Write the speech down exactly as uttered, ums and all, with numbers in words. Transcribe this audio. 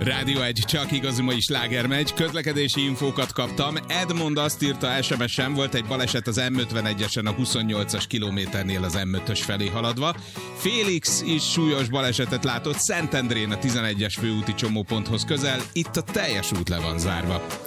Rádió egy, csak igazi mai sláger megy. Közlekedési infókat kaptam. Edmond azt írta es em es-en, volt egy baleset az em ötvenegyesen a huszonnyolcas kilométernél az em ötös felé haladva. Félix is súlyos balesetet látott Szentendrén a tizenegyes főúti csomóponthoz közel. Itt a teljes út le van zárva.